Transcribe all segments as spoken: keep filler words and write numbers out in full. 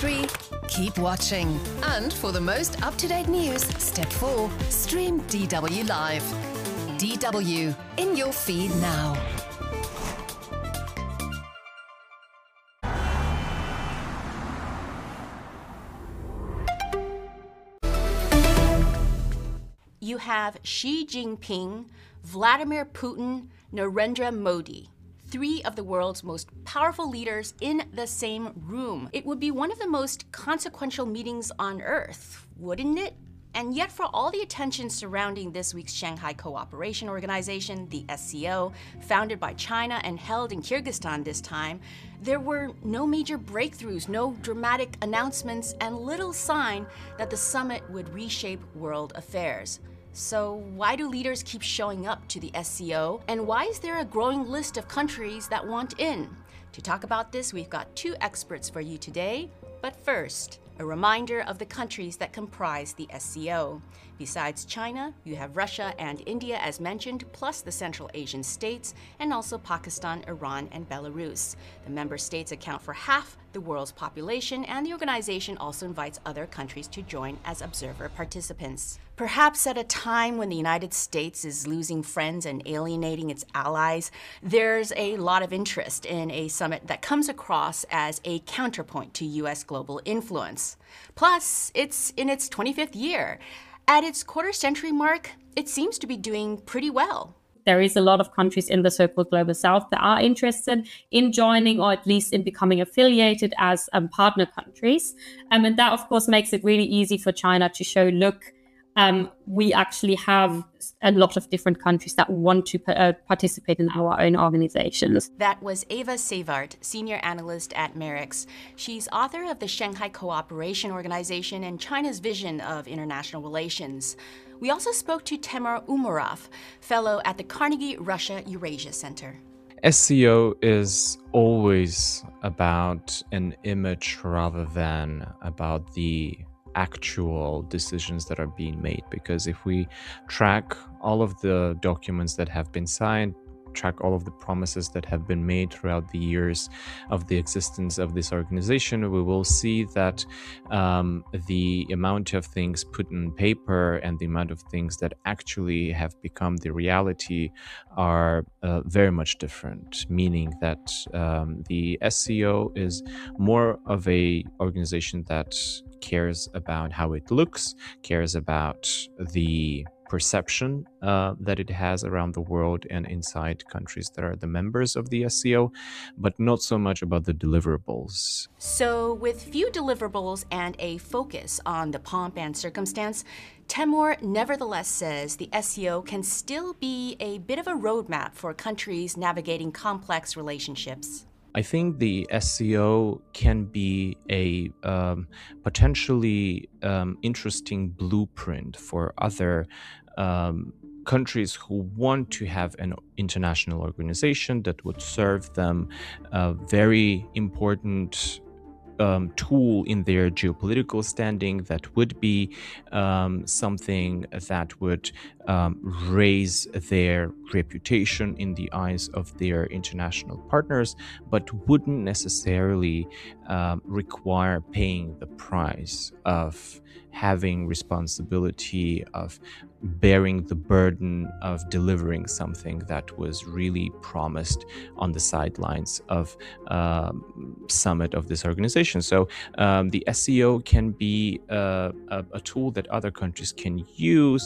three, keep watching. And for the most up-to-date news, step four, stream D W Live. D W, in your feed now. You have Xi Jinping, Vladimir Putin, Narendra Modi, three of the world's most powerful leaders in the same room. It would be one of the most consequential meetings on Earth, wouldn't it? And yet, for all the attention surrounding this week's Shanghai Cooperation Organization, the S C O, founded by China and held in Kyrgyzstan this time, there were no major breakthroughs, no dramatic announcements, and little sign that the summit would reshape world affairs. So why do leaders keep showing up to the S C O? And why is there a growing list of countries that want in? To talk about this, we've got two experts for you today. But first, a reminder of the countries that comprise the S C O. Besides China, you have Russia and India as mentioned, plus the Central Asian states, and also Pakistan, Iran, and Belarus. The member states account for half the world's population, and the organization also invites other countries to join as observer participants. Perhaps at a time when the United States is losing friends and alienating its allies, there's a lot of interest in a summit that comes across as a counterpoint to U S global influence. Plus, it's in its twenty-fifth year. At its quarter-century mark, it seems to be doing pretty well. There is a lot of countries in the so-called Global South that are interested in joining, or at least in becoming affiliated as um, partner countries. Um, and that, of course, makes it really easy for China to show, look, um, we actually have a lot of different countries that want to uh, participate in our own organizations. That was Eva Savart, senior analyst at Merix. She's author of the Shanghai Cooperation Organization and China's vision of international relations. We also spoke to Temur Umarov, fellow at the Carnegie Russia Eurasia Center. S C O is always about an image rather than about the actual decisions that are being made, because if we track all of the documents that have been signed, track all of the promises that have been made throughout the years of the existence of this organization, we will see that um, the amount of things put in paper and the amount of things that actually have become the reality are uh, very much different, meaning that um, the S C O is more of a organization that cares about how it looks, cares about the perception uh, that it has around the world and inside countries that are the members of the S C O, but not so much about the deliverables. So with few deliverables and a focus on the pomp and circumstance, Temur nevertheless says the S C O can still be a bit of a roadmap for countries navigating complex relationships. I think the S C O can be a um, potentially um, interesting blueprint for other um, countries who want to have an international organization that would serve them a very important Um, tool in their geopolitical standing, that would be um, something that would um, raise their reputation in the eyes of their international partners, but wouldn't necessarily um, require paying the price of having responsibility, of bearing the burden of delivering something that was really promised on the sidelines of um, summit of this organization. So um, the S C O can be uh, a, a tool that other countries can use,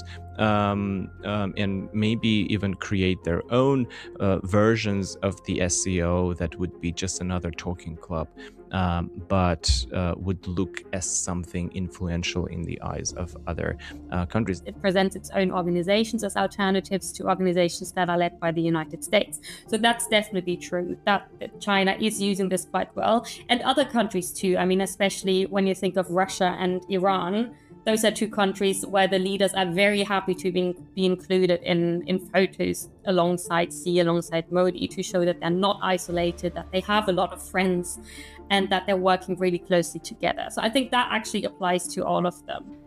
um, um, and maybe even create their own uh, versions of the S C O that would be just another talking club, um, but uh, would look as something influential in the eyes of other uh, countries. It presents its own organizations as alternatives to organizations that are led by the United States. So that's definitely true, that China is using this quite well, and other countries too. I mean, especially when you think of Russia and Iran, those are two countries where the leaders are very happy to be, be included in, in photos alongside Xi, alongside Modi, to show that they're not isolated, that they have a lot of friends, and that they're working really closely together. So I think that actually applies to all of them.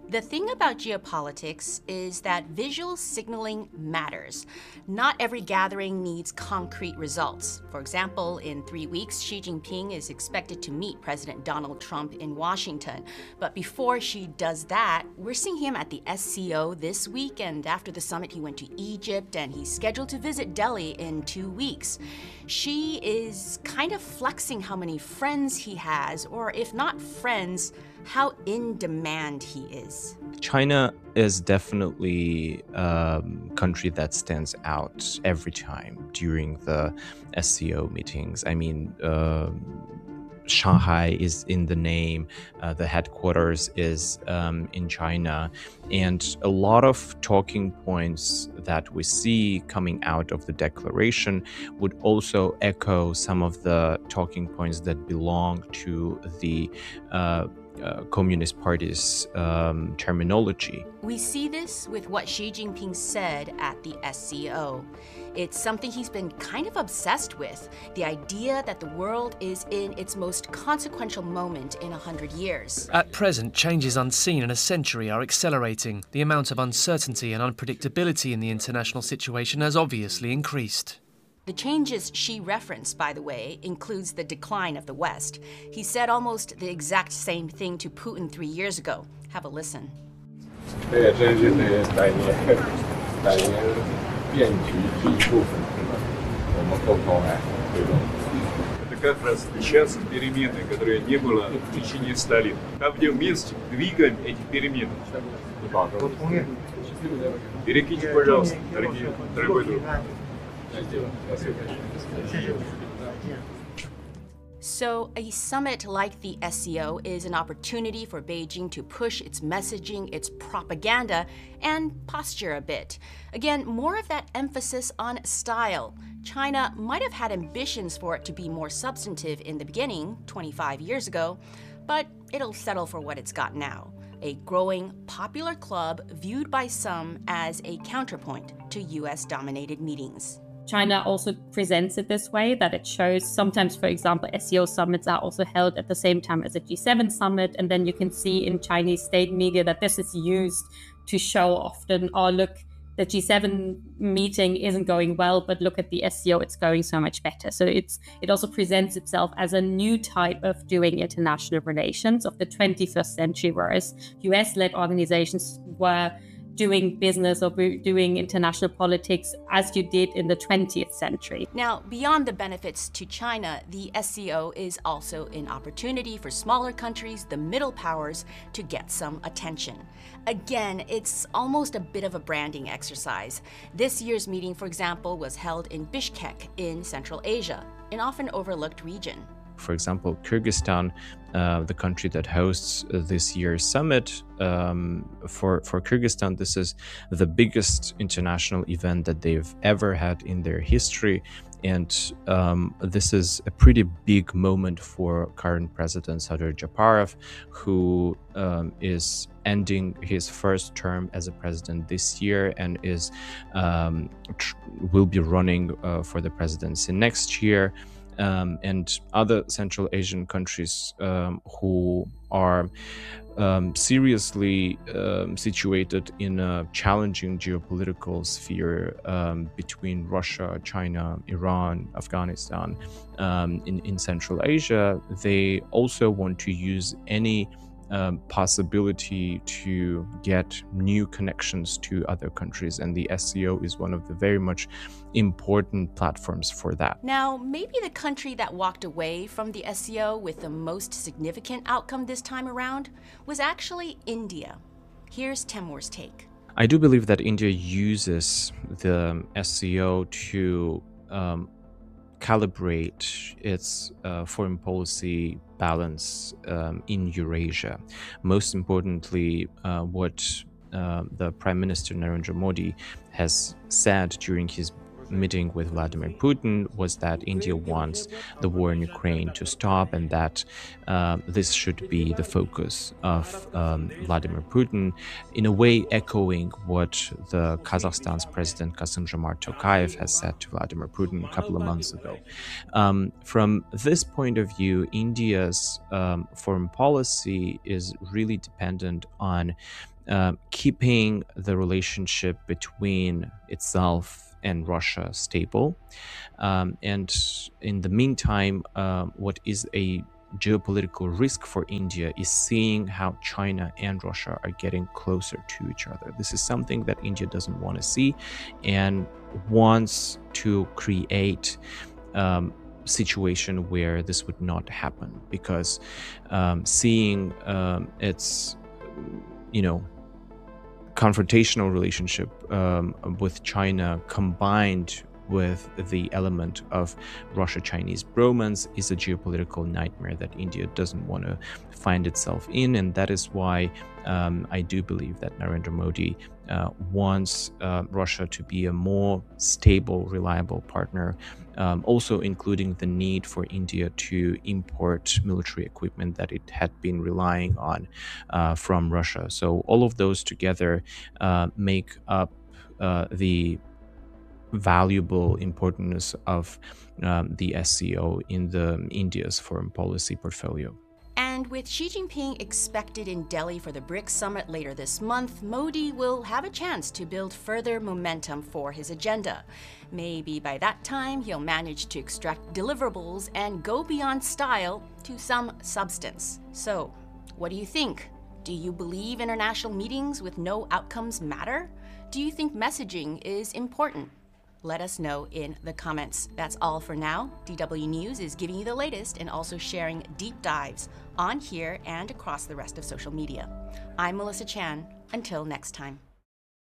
The thing about geopolitics is that visual signaling matters. Not every gathering needs concrete results. For example, in three weeks, Xi Jinping is expected to meet President Donald Trump in Washington. But before Xi does that, we're seeing him at the S C O this week, and after the summit, he went to Egypt, and he's scheduled to visit Delhi in two weeks. Xi is kind of flexing how many friends he has, or if not friends, how in demand he is. China is definitely a country that stands out every time during the S C O meetings. I mean, uh, Shanghai is in the name, uh, the headquarters is um, in China, and a lot of talking points that we see coming out of the declaration would also echo some of the talking points that belong to the uh, Uh, Communist Party's um, terminology. We see this with what Xi Jinping said at the S C O. It's something he's been kind of obsessed with, the idea that the world is in its most consequential moment in a hundred years. At present, changes unseen in a century are accelerating. The amount of uncertainty and unpredictability in the international situation has obviously increased. The changes Xi referenced, by the way, includes the decline of the West. He said almost the exact same thing to Putin three years ago. Have a listen. 这也真是这百年百年变局这一部分，我们共同来推动。Это как раз сейчас перемены, которые не было в течение ста лет. Там, где вместе двигаем эти перемены. Перекиньте, пожалуйста, дорогие, дорогой друг. So a summit like the S C O is an opportunity for Beijing to push its messaging, its propaganda, and posture a bit. Again, more of that emphasis on style. China might have had ambitions for it to be more substantive in the beginning, twenty-five years ago, but it'll settle for what it's got now. A growing, popular club viewed by some as a counterpoint to U S-dominated meetings. China also presents it this way, that it shows sometimes, for example, S C O summits are also held at the same time as a G seven summit. And then you can see in Chinese state media that this is used to show often, oh, look, the G seven meeting isn't going well, but look at the S C O, it's going so much better. So it's it also presents itself as a new type of doing international relations of the twenty-first century, whereas U S-led organizations were doing business or doing international politics as you did in the twentieth century. Now, beyond the benefits to China, the S C O is also an opportunity for smaller countries, the middle powers, to get some attention. Again, it's almost a bit of a branding exercise. This year's meeting, for example, was held in Bishkek in Central Asia, an often overlooked region. For example, Kyrgyzstan, uh, the country that hosts this year's summit, um, for, for Kyrgyzstan, this is the biggest international event that they've ever had in their history. And um, this is a pretty big moment for current President Sadyr Japarov, who um, is ending his first term as a president this year and is um, tr- will be running uh, for the presidency next year. Um, and other Central Asian countries um, who are um, seriously um, situated in a challenging geopolitical sphere um, between Russia, China, Iran, Afghanistan, um, in, in Central Asia, they also want to use any Um, possibility to get new connections to other countries, and the S C O is one of the very much important platforms for that. Now, maybe the country that walked away from the S C O with the most significant outcome this time around was actually India. Here's Temur's take. I do believe that India uses the S C O to um, calibrate its uh, foreign policy balance um, in Eurasia. Most importantly, uh, what uh, the Prime Minister Narendra Modi has said during his meeting with Vladimir Putin was that India wants the war in Ukraine to stop, and that uh, this should be the focus of um, Vladimir Putin, in a way echoing what the Kazakhstan's president Kassym-Jomart Tokayev has said to Vladimir Putin a couple of months ago. Um, from this point of view, India's um, foreign policy is really dependent on uh, keeping the relationship between itself and Russia stable. Um, and in the meantime, uh, what is a geopolitical risk for India is seeing how China and Russia are getting closer to each other. This is something that India doesn't want to see and wants to create um, situation where this would not happen, because um, seeing um, its, you know, confrontational relationship um, with China combined with the element of Russia-Chinese bromance is a geopolitical nightmare that India doesn't want to find itself in, and that is why um, I do believe that Narendra Modi uh, wants uh, Russia to be a more stable, reliable partner, um, also including the need for India to import military equipment that it had been relying on uh, from Russia. So all of those together uh, make up uh, the valuable importance of um, the S C O in the India's foreign policy portfolio. And with Xi Jinping expected in Delhi for the BRICS summit later this month, Modi will have a chance to build further momentum for his agenda. Maybe by that time, he'll manage to extract deliverables and go beyond style to some substance. So, what do you think? Do you believe international meetings with no outcomes matter? Do you think messaging is important? Let us know in the comments. That's all for now. D W News is giving you the latest and also sharing deep dives on here and across the rest of social media. I'm Melissa Chan. Until next time.